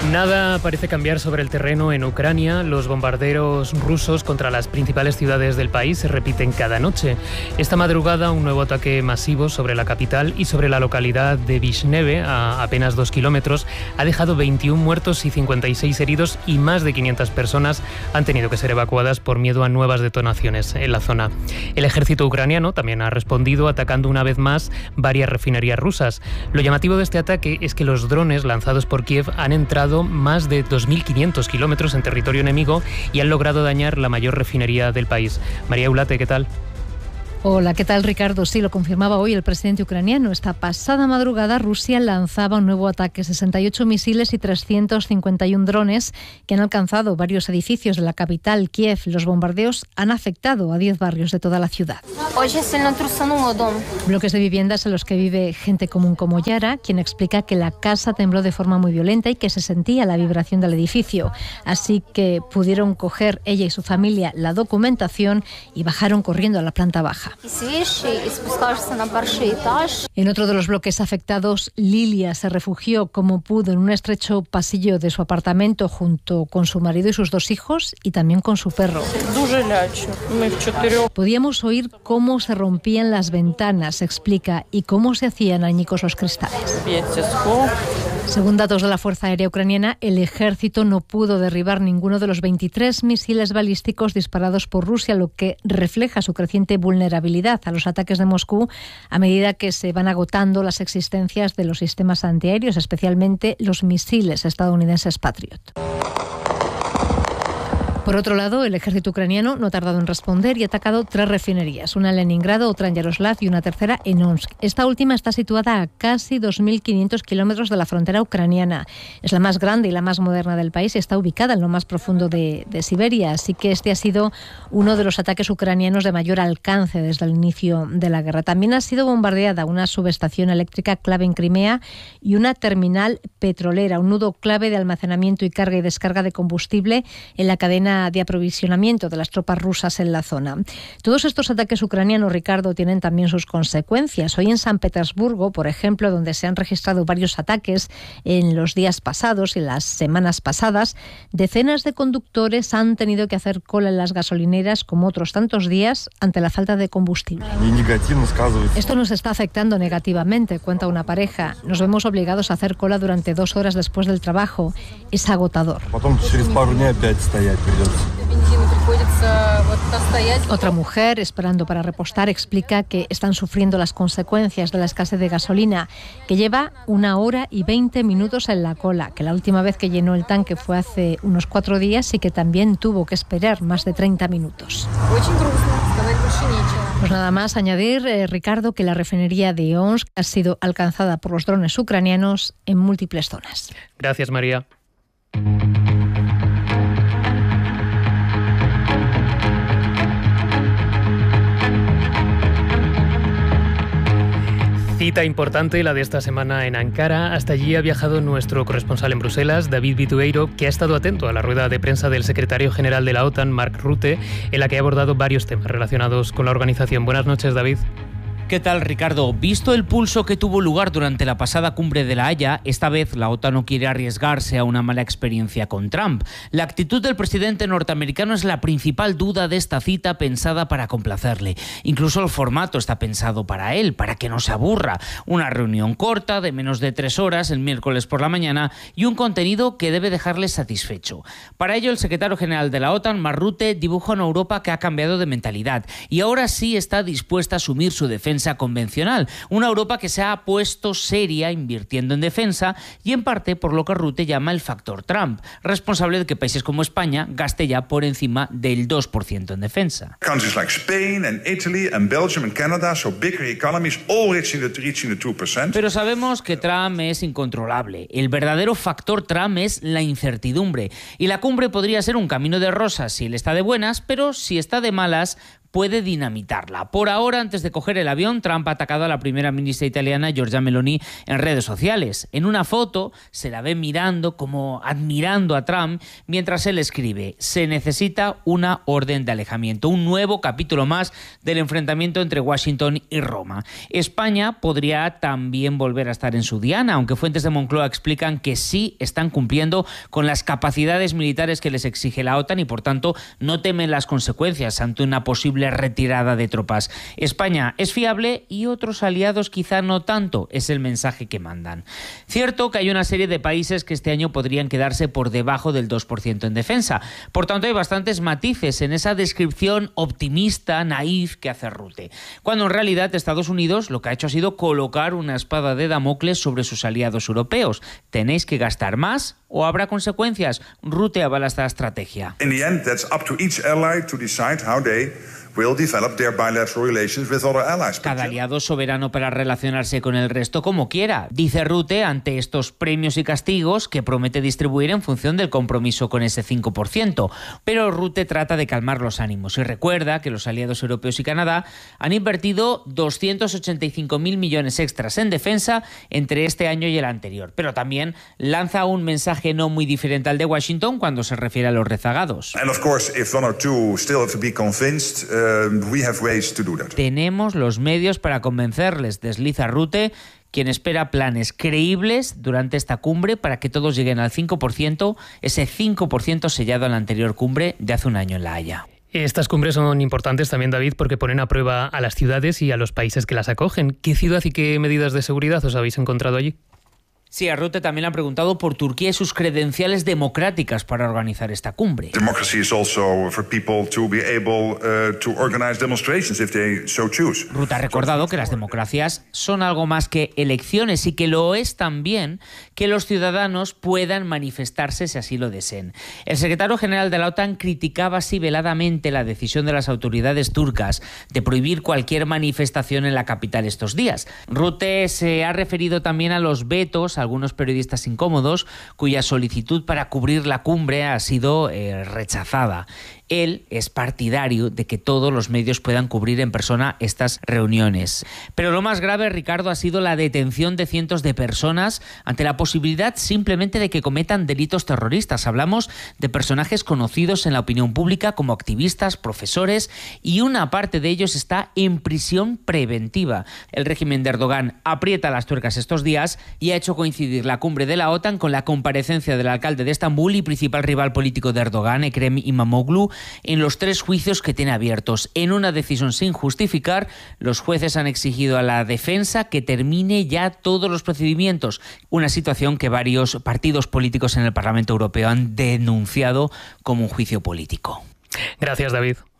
Nada parece cambiar sobre el terreno en Ucrania. Los bombardeos rusos contra las principales ciudades del país se repiten cada noche. Esta madrugada, un nuevo ataque masivo sobre la capital y sobre la localidad de Vishneve, a apenas 2 kilómetros, ha dejado 21 muertos y 56 heridos, y más de 500 personas han tenido que ser evacuadas por miedo a nuevas detonaciones en la zona. El ejército ucraniano también ha respondido atacando una vez más varias refinerías rusas. Lo llamativo de este ataque es que los drones lanzados por Kiev han entrado más de 2.500 kilómetros en territorio enemigo y han logrado dañar la mayor refinería del país. María Eulate, ¿qué tal? Hola, ¿qué tal, Ricardo? Sí, lo confirmaba hoy el presidente ucraniano. Esta pasada madrugada Rusia lanzaba un nuevo ataque, 68 misiles y 351 drones que han alcanzado varios edificios de la capital, Kiev. Los bombardeos han afectado a 10 barrios de toda la ciudad. Bloques de viviendas en los que vive gente común como Yara, quien explica que la casa tembló de forma muy violenta y que se sentía la vibración del edificio. Así que pudieron coger ella y su familia la documentación y bajaron corriendo a la planta baja. En otro de los bloques afectados, Lilia se refugió como pudo en un estrecho pasillo de su apartamento junto con su marido y sus 2 hijos y también con su perro. Podíamos oír cómo se rompían las ventanas, explica, y cómo se hacían añicos los cristales. Según datos de la Fuerza Aérea Ucraniana, el ejército no pudo derribar ninguno de los 23 misiles balísticos disparados por Rusia, lo que refleja su creciente vulnerabilidad a los ataques de Moscú a medida que se van agotando las existencias de los sistemas antiaéreos, especialmente los misiles estadounidenses Patriot. Por otro lado, el ejército ucraniano no ha tardado en responder y ha atacado 3 refinerías, una en Leningrado, otra en Yaroslav y una tercera en Omsk. Esta última está situada a casi 2.500 kilómetros de la frontera ucraniana. Es la más grande y la más moderna del país y está ubicada en lo más profundo de Siberia, así que este ha sido uno de los ataques ucranianos de mayor alcance desde el inicio de la guerra. También ha sido bombardeada una subestación eléctrica clave en Crimea y una terminal petrolera, un nudo clave de almacenamiento y carga y descarga de combustible en la cadena de aprovisionamiento de las tropas rusas en la zona. Todos estos ataques ucranianos, Ricardo, tienen también sus consecuencias. Hoy en San Petersburgo, por ejemplo, donde se han registrado varios ataques en los días pasados y las semanas pasadas, decenas de conductores han tenido que hacer cola en las gasolineras como otros tantos días ante la falta de combustible. Esto nos está afectando negativamente, cuenta una pareja. Nos vemos obligados a hacer cola durante 2 horas después del trabajo. Es agotador. Otra mujer, esperando para repostar, explica que están sufriendo las consecuencias de la escasez de gasolina, que lleva 1 hora y 20 minutos en la cola, que la última vez que llenó el tanque fue hace unos 4 días y que también tuvo que esperar más de 30 minutos. Pues nada más añadir, Ricardo, que la refinería de Omsk ha sido alcanzada por los drones ucranianos en múltiples zonas. Gracias, María. Cita importante la de esta semana en Ankara. Hasta allí ha viajado nuestro corresponsal en Bruselas, David Bitueiro, que ha estado atento a la rueda de prensa del secretario general de la OTAN, Mark Rutte, en la que ha abordado varios temas relacionados con la organización. Buenas noches, David. ¿Qué tal, Ricardo? Visto el pulso que tuvo lugar durante la pasada cumbre de La Haya, esta vez la OTAN no quiere arriesgarse a una mala experiencia con Trump. La actitud del presidente norteamericano es la principal duda de esta cita pensada para complacerle. Incluso el formato está pensado para él, para que no se aburra. Una reunión corta de menos de 3 horas el miércoles por la mañana y un contenido que debe dejarle satisfecho. Para ello, el secretario general de la OTAN, Mark Rutte, dibuja una Europa que ha cambiado de mentalidad y ahora sí está dispuesta a asumir su defensa convencional, una Europa que se ha puesto seria invirtiendo en defensa y en parte por lo que Rutte llama el factor Trump, responsable de que países como España gaste ya por encima del 2% en defensa. Countries like Spain and Italy and Belgium and Canada, so bigger economies, all reaching the 2%. Pero sabemos que Trump es incontrolable. El verdadero factor Trump es la incertidumbre y la cumbre podría ser un camino de rosas si él está de buenas, pero si está de malas, puede dinamitarla. Por ahora, antes de coger el avión, Trump ha atacado a la primera ministra italiana Giorgia Meloni en redes sociales. En una foto se la ve mirando, como admirando a Trump, mientras él escribe: se necesita una orden de alejamiento, un nuevo capítulo más del enfrentamiento entre Washington y Roma. España podría también volver a estar en su diana, aunque fuentes de Moncloa explican que sí están cumpliendo con las capacidades militares que les exige la OTAN y por tanto no temen las consecuencias ante una posible retirada de tropas. España es fiable y otros aliados quizá no tanto, es el mensaje que mandan. Cierto que hay una serie de países que este año podrían quedarse por debajo del 2% en defensa. Por tanto, hay bastantes matices en esa descripción optimista, naif que hace Rutte, cuando en realidad Estados Unidos lo que ha hecho ha sido colocar una espada de Damocles sobre sus aliados europeos. Tenéis que gastar más o habrá consecuencias. Rutte avala esta estrategia. In the end, that's up to each ally to decide how they will develop their bilateral relations with other allies. Cada aliado es soberano para relacionarse con el resto como quiera, dice Rutte ante estos premios y castigos que promete distribuir en función del compromiso con ese 5%. Pero Rutte trata de calmar los ánimos y recuerda que los aliados europeos y Canadá han invertido 285.000 millones extras en defensa entre este año y el anterior. Pero también lanza un mensaje no muy diferente al de Washington cuando se refiere a los rezagados. And of course, if one or two still have to be convinced, we have ways to do that. Tenemos los medios para convencerles, desliza Rutte, quien espera planes creíbles durante esta cumbre para que todos lleguen al 5%, ese 5% sellado en la anterior cumbre de hace un año en La Haya. Estas cumbres son importantes también, David, porque ponen a prueba a las ciudades y a los países que las acogen. ¿Qué ciudad y qué medidas de seguridad os habéis encontrado allí? Sí, a Rutte también le han preguntado por Turquía y sus credenciales democráticas para organizar esta cumbre. Democracy is also for people to be able to organize demonstrations if they so choose. Rutte ha recordado que las democracias son algo más que elecciones y que lo es también que los ciudadanos puedan manifestarse si así lo deseen. El secretario general de la OTAN criticaba así veladamente la decisión de las autoridades turcas de prohibir cualquier manifestación en la capital estos días. Rutte se ha referido también a los vetos a algunos periodistas incómodos cuya solicitud para cubrir la cumbre ha sido rechazada. Él es partidario de que todos los medios puedan cubrir en persona estas reuniones. Pero lo más grave, Ricardo, ha sido la detención de cientos de personas ante la posibilidad simplemente de que cometan delitos terroristas. Hablamos de personajes conocidos en la opinión pública como activistas, profesores, y una parte de ellos está en prisión preventiva. El régimen de Erdogan aprieta las tuercas estos días y ha hecho coincidir la cumbre de la OTAN con la comparecencia del alcalde de Estambul y principal rival político de Erdogan, Ekrem İmamoğlu, en los 3 juicios que tiene abiertos. En una decisión sin justificar, los jueces han exigido a la defensa que termine ya todos los procedimientos, una situación que varios partidos políticos en el Parlamento Europeo han denunciado como un juicio político. Gracias, David.